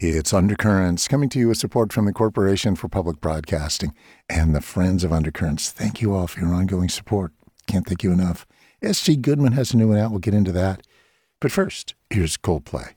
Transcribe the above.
It's Undercurrents, coming to you with support from the Corporation for Public Broadcasting and the Friends of Undercurrents. Thank you all for your ongoing support. Can't thank you enough. S.G. Goodman has a new one out. We'll get into that. But first, here's Coldplay.